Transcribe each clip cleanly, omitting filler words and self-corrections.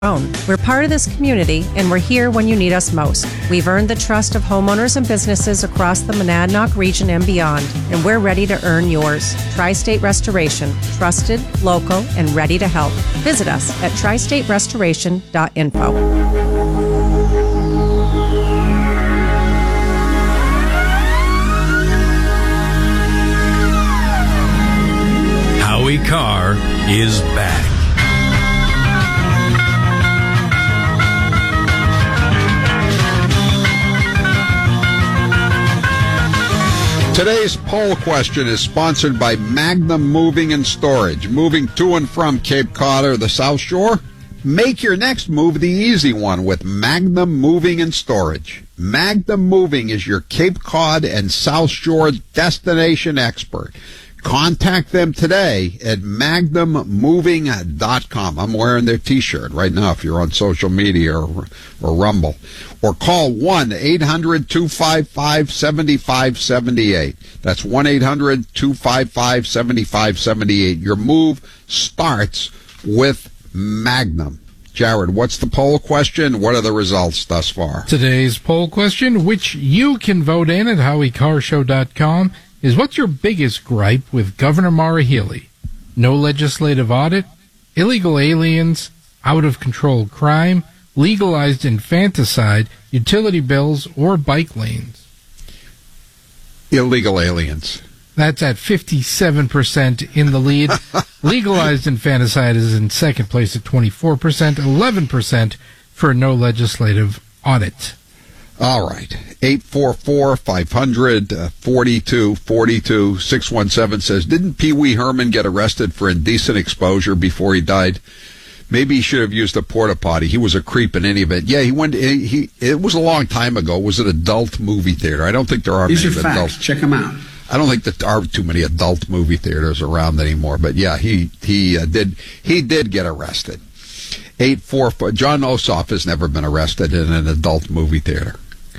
We're part of this community, and we're here when you need us most. We've earned the trust of homeowners and businesses across the Monadnock region and beyond, and we're ready to earn yours. Tri-State Restoration, trusted, local, and ready to help. Visit us at tristaterestoration.info. Howie Carr is back. Today's poll question is sponsored by Magnum Moving and Storage. Moving to and from Cape Cod or the South Shore? Make your next move the easy one with Magnum Moving and Storage. Magnum Moving is your Cape Cod and South Shore destination expert. Contact them today at magnummoving.com. I'm wearing their T-shirt right now if you're on social media or Rumble. Or call 1-800-255-7578. That's 1-800-255-7578. Your move starts with Magnum. Jared, what's the poll question? What are the results thus far? Today's poll question, which you can vote in at HowieCarrshow.com, is what's your biggest gripe with Governor Maura Healey? No legislative audit, illegal aliens, out-of-control crime, legalized infanticide, utility bills, or bike lanes? Illegal aliens. That's at 57% in the lead. Legalized infanticide is in second place at 24%, 11% for no legislative audit. All right. 844-500-4242. 617 says, didn't Pee Wee Herman get arrested for indecent exposure before he died? Maybe he should have used a porta potty. He was a creep in any event. Yeah, he went. It was a long time ago. It was an adult movie theater. I don't think there are These many are facts. adults. Check them out. I don't think that there are too many adult movie theaters around anymore. But yeah, he did get arrested. 844. John Ossoff has never been arrested in an adult movie theater.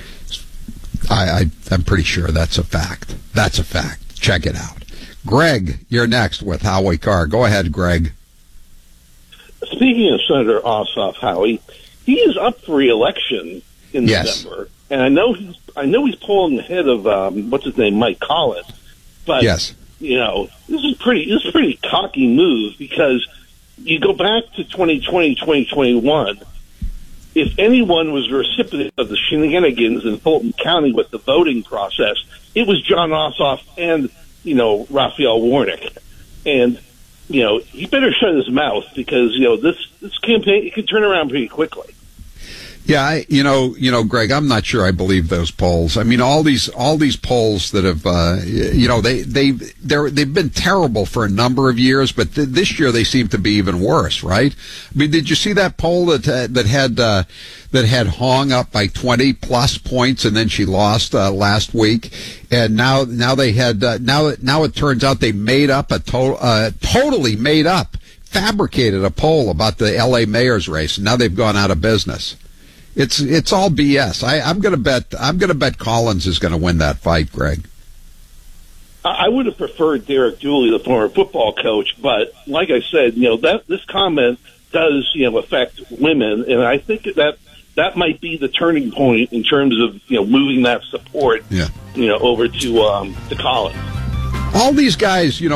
I'm pretty sure that's a fact. That's a fact. Check it out. Greg, you're next with Howie Carr. Go ahead, Greg. Speaking of Senator Ossoff, Howie, he is up for re-election in November, and I know he's polling ahead of what's his name, Mike Collins. But yes, you know, this is a pretty cocky move, because you go back to 2020, 2021. If anyone was a recipient of the shenanigans in Fulton County with the voting process, it was John Ossoff and, Raphael Warnock. And, he better shut his mouth, because, this campaign, it can turn around pretty quickly. Yeah, Greg, I'm not sure I believe those polls. I mean, all these polls that have, they've been terrible for a number of years, but this year they seem to be even worse, right? I mean, did you see that poll that had Hong up by 20 plus points, and then she lost last week, and now they had now it turns out they made up totally made up, fabricated a poll about the L.A. mayor's race, and now they've gone out of business. It's all BS. I'm going to bet Collins is going to win that fight, Greg. I would have preferred Derek Dooley, the former football coach, but like I said, this comment does affect women, and I think that might be the turning point in terms of moving that support over to Collins. All these guys, they're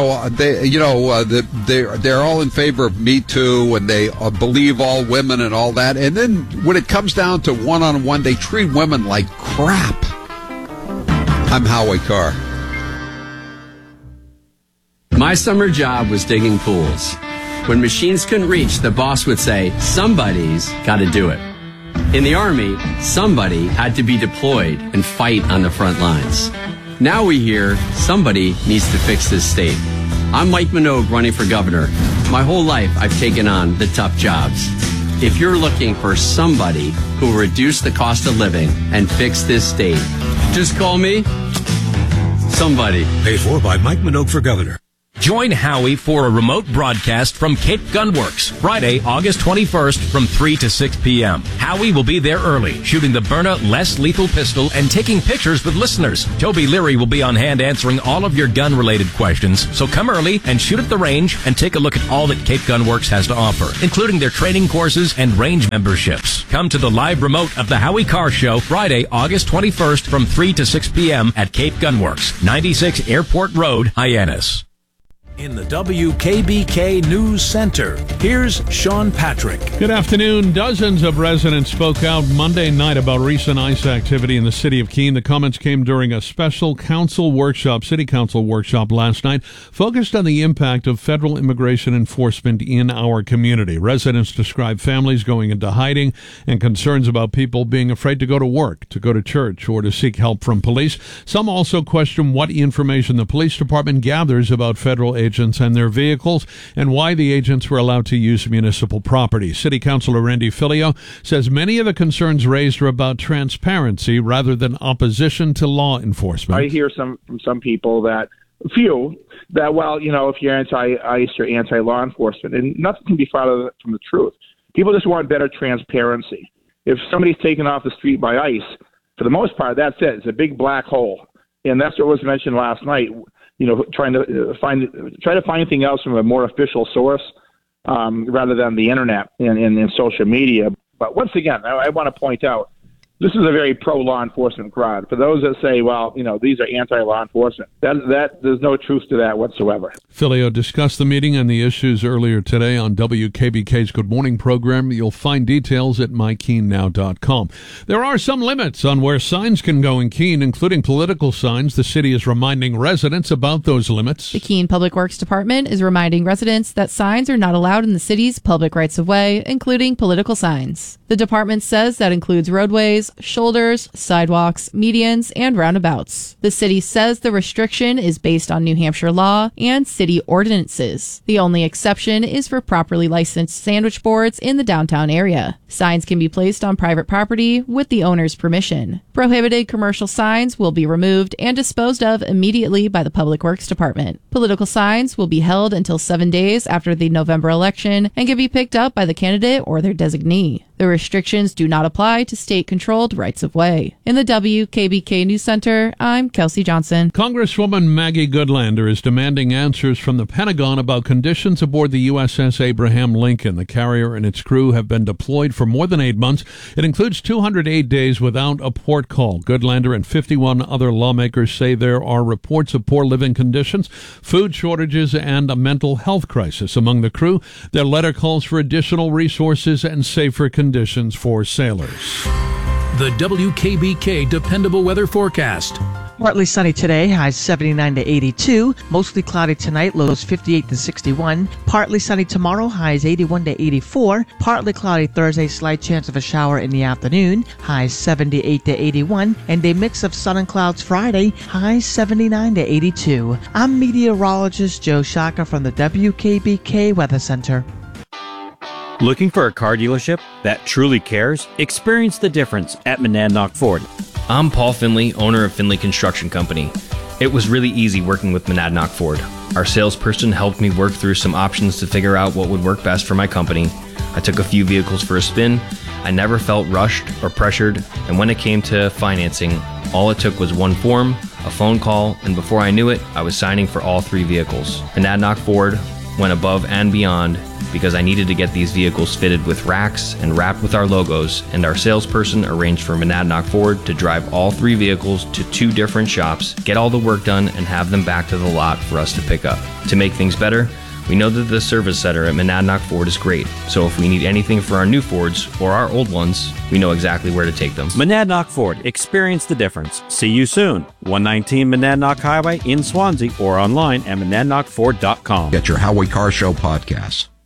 all in favor of Me Too, and they believe all women and all that. And then when it comes down to one-on-one, they treat women like crap. I'm Howie Carr. My summer job was digging pools. When machines couldn't reach, the boss would say, somebody's got to do it. In the Army, somebody had to be deployed and fight on the front lines. Now we hear somebody needs to fix this state. I'm Mike Minogue running for governor. My whole life I've taken on the tough jobs. If you're looking for somebody who will reduce the cost of living and fix this state, just call me somebody. Paid for by Mike Minogue for governor. Join Howie for a remote broadcast from Cape Gun Works, Friday, August 21st from 3 to 6 p.m. Howie will be there early, shooting the Byrna less lethal pistol and taking pictures with listeners. Toby Leary will be on hand answering all of your gun-related questions, so come early and shoot at the range and take a look at all that Cape Gun Works has to offer, including their training courses and range memberships. Come to the live remote of the Howie Carr Show, Friday, August 21st from 3 to 6 p.m. at Cape Gun Works, 96 Airport Road, Hyannis. In the WKBK News Center, here's Sean Patrick. Good afternoon. Dozens of residents spoke out Monday night about recent ICE activity in the city of Keene. The comments came during a special city council workshop last night, focused on the impact of federal immigration enforcement in our community. Residents described families going into hiding and concerns about people being afraid to go to work, to go to church, or to seek help from police. Some also question what information the police department gathers about federal agents and their vehicles, and why the agents were allowed to use municipal property. City Councilor Randy Filio says many of the concerns raised are about transparency rather than opposition to law enforcement. I hear from some people that well, if you're anti-ICE, you're anti-law enforcement, and nothing can be farther from the truth. People just want better transparency. If somebody's taken off the street by ICE, for the most part, that's it. It's a big black hole, and that's what was mentioned last night. Trying to find anything else from a more official source rather than the internet and social media. But once again, I want to point out, this is a very pro-law enforcement crowd. For those that say, well, these are anti-law enforcement, that there's no truth to that whatsoever. Filio discussed the meeting and the issues earlier today on WKBK's Good Morning program. You'll find details at mykeenenow.com. There are some limits on where signs can go in Keene, including political signs. The city is reminding residents about those limits. The Keene Public Works Department is reminding residents that signs are not allowed in the city's public rights-of-way, including political signs. The department says that includes roadways, shoulders, sidewalks, medians, and roundabouts. The city says the restriction is based on New Hampshire law and city ordinances. The only exception is for properly licensed sandwich boards in the downtown area. Signs can be placed on private property with the owner's permission. Prohibited commercial signs will be removed and disposed of immediately by the Public Works Department. Political signs will be held until 7 days after the November election and can be picked up by the candidate or their designee. The restrictions do not apply to state-controlled rights-of-way. In the WKBK News Center, I'm Kelsey Johnson. Congresswoman Maggie Goodlander is demanding answers from the Pentagon about conditions aboard the USS Abraham Lincoln. The carrier and its crew have been deployed for more than 8 months. It includes 208 days without a port call. Goodlander and 51 other lawmakers say there are reports of poor living conditions, food shortages, and a mental health crisis among the crew. Their letter calls for additional resources and safer conditions for sailors. The WKBK Dependable Weather Forecast. Partly sunny today, highs 79 to 82. Mostly cloudy tonight, lows 58 to 61. Partly sunny tomorrow, highs 81 to 84. Partly cloudy Thursday, slight chance of a shower in the afternoon, highs 78 to 81. And a mix of sun and clouds Friday, highs 79 to 82. I'm meteorologist Joe Shaka from the WKBK Weather Center. Looking for a car dealership that truly cares? Experience the difference at Monadnock Ford. I'm Paul Finley, owner of Finley Construction Company. It was really easy working with Monadnock Ford. Our salesperson helped me work through some options to figure out what would work best for my company. I took a few vehicles for a spin. I never felt rushed or pressured, and when it came to financing, all it took was one form, a phone call, and before I knew it, I was signing for all 3 vehicles. Monadnock Ford went above and beyond because I needed to get these vehicles fitted with racks and wrapped with our logos, and our salesperson arranged for Monadnock Ford to drive all 3 vehicles to 2 different shops, get all the work done, and have them back to the lot for us to pick up. To make things better, we know that the service center at Monadnock Ford is great, so if we need anything for our new Fords or our old ones, we know exactly where to take them. Monadnock Ford. Experience the difference. See you soon. 119 Monadnock Highway in Swansea or online at monadnockford.com. Get your Howie Carr Show podcast.